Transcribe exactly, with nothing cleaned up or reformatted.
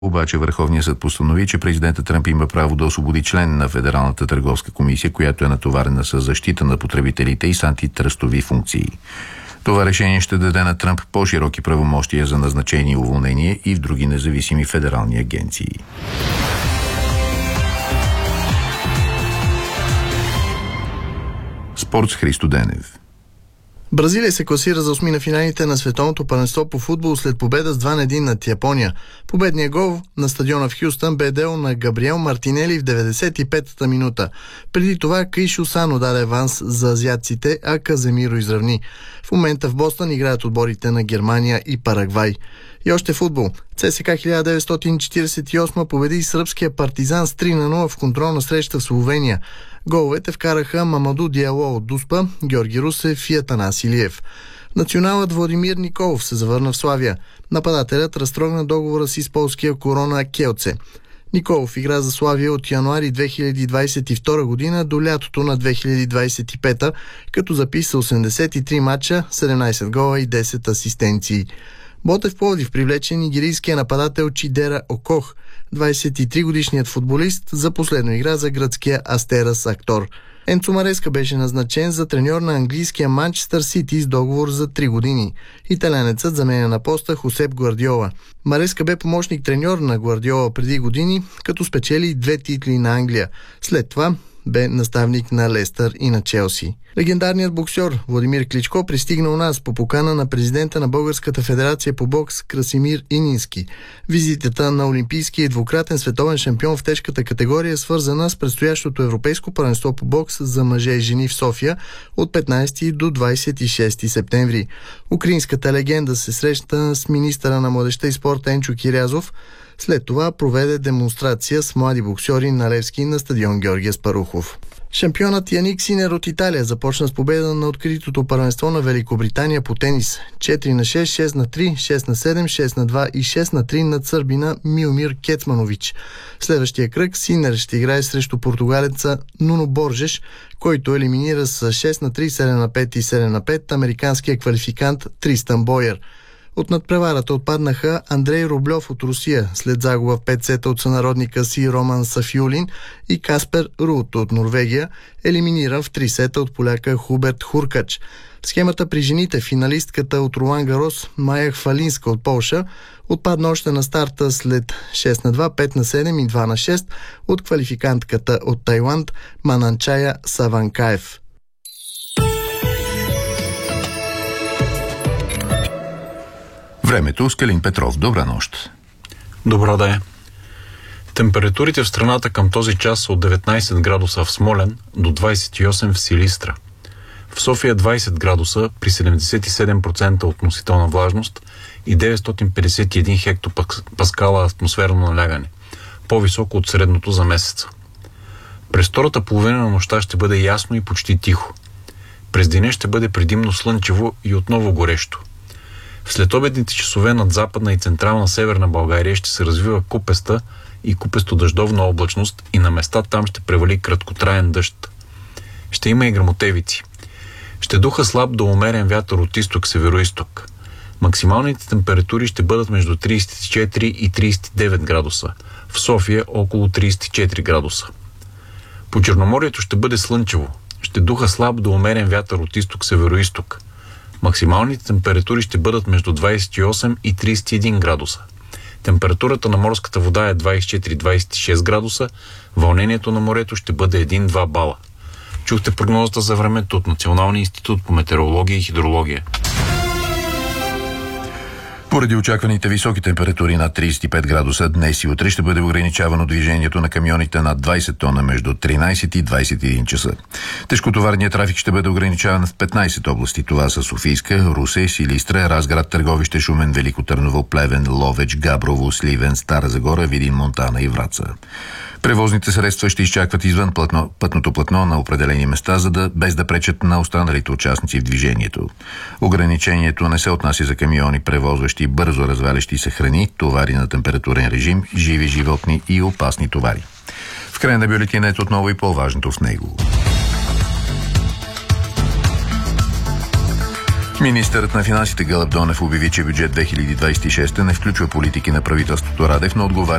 Обаче Върховният съд постанови, че президентът Тръмп има право да освободи член на Федералната търговска комисия, която е натоварена с защита на потребителите и с антитръстови функции. Това решение ще даде на Тръмп по-широки правомощия за назначение и уволнение и в други независими федерални агенции. Спорт с Христо Денев. Бразилия се класира за осми на финалите на световното първенство по футбол след победа с два на един над Япония. Победният гол на стадиона в Хюстън бе дело на Габриел Мартинели в деветдесет и петата минута. Преди това Кришо Сано даде аванс за азиатците, а Каземиро изравни. В момента в Бостън играят отборите на Германия и Парагвай. И още футбол. ЦСКА хиляда деветстотин четиридесет и осма победи сръбския Партизан с три на нула в контролна среща в Словения. Головете вкараха Мамаду Диало от Дуспа, Георги Русев и Атанас Илиев. Националът Владимир Николов се завърна в Славия. Нападателят разтрогна договора си с полския Корона Келце. Николов игра за Славия от януари две хиляди двадесет и втора година до лятото на две хиляди двадесет и пета, като записа осемдесет и три мача, седемнадесет гола и десет асистенции. Ботев Пловдив привлече нигерийския нападател Чидера Окох. двадесет и три годишният футболист за последно игра за гръцкия Астерас Актор. Енцо Мареска беше назначен за треньор на английския Манчестър Сити с договор за три години. Италянецът заменя на поста Хосеп Гвардиола. Мареска бе помощник треньор на Гвардиола преди години, като спечели две титли на Англия. След това бе наставник на Лестър и на Челси. Легендарният боксер Владимир Кличко пристигна у нас по покана на президента на Българската федерация по бокс Красимир Инински. Визитата на олимпийския и двукратен световен шампион в тежката категория е свързана с предстоящото европейско първенство по бокс за мъже и жени в София от петнадесети до двадесет и шести септември. Украинската легенда се срещна с министъра на младежта и спорта Енчо Кирязов. След това проведе демонстрация с млади боксьори на Левски на стадион Георги Аспарухов. Шампионът Яник Синер от Италия започна с победа на откритото първенство на Великобритания по тенис. четири на шест, шест на три, шест на седем, шест на два и шест на три над сърбина Милмир Кецманович. В следващия кръг Синер ще играе срещу португалеца Нуно Боржеш, който елиминира с шест на три, седем на пет и седем на пет американския квалификант Тристан Бойер. От надпреварата отпаднаха Андрей Рублев от Русия след загуба в пет сета от сънародника си Роман Сафюлин и Каспер Руут от Норвегия, елиминиран в три сета от поляка Хуберт Хуркач. В схемата при жените финалистката от Ролан Гарос Майя Хвалинска от Полша отпадна още на старта след шест на два, пет на седем и два на шест от квалификантката от Тайланд Мананчая Саванкаев. Времето с Калин Петров. Добра нощ. Добра да е. Температурите в страната към този час са от деветнадесет градуса в Смолян до двадесет и осем в Силистра. В София двадесет градуса при седемдесет и седем процента относителна влажност и деветстотин петдесет и един хектопаскала атмосферно налягане, по-високо от средното за месеца. През втората половина на нощта ще бъде ясно и почти тихо. През деня ще бъде предимно слънчево и отново горещо. В следобедните часове над западна и централна северна България ще се развива купеста и купесто-дъждовна облачност и на места там ще превали краткотраен дъжд. Ще има и гръмотевици. Ще духа слаб до умерен вятър от изток-североизток. Максималните температури ще бъдат между тридесет и четири и тридесет и девет градуса. В София около тридесет и четири градуса. По Черноморието ще бъде слънчево. Ще духа слаб до умерен вятър от изток-североизток. Максималните температури ще бъдат между двадесет и осем и тридесет и един градуса. Температурата на морската вода е двадесет и четири до двадесет и шест градуса, вълнението на морето ще бъде един до два бала. Чухте прогнозата за времето от Националния институт по метеорология и хидрология. Поради очакваните високи температури над тридесет и пет градуса, днес и утре ще бъде ограничавано движението на камионите над двадесет тона между тринадесет и двадесет и един часа. Тежкотоварният трафик ще бъде ограничаван в петнадесет области. Това са Софийска, Русе, Силистра, Разград, Търговище, Шумен, Велико Търново, Плевен, Ловеч, Габрово, Сливен, Стара Загора, Видин, Монтана и Враца. Превозните средства ще изчакват извън платно, пътното платно на определени места, за да без да пречат на останалите участници в движението. Ограничението не се отнася за камиони, превозващи бързо развалящи се храни, товари на температурен режим, живи животни и опасни товари. В края на бюлетинът отново и по-важното в него. Министърът на финансите Гълъб Донев обяви, че бюджет две хиляди двадесет и шеста не включва политики на правителството Радев, но отговаря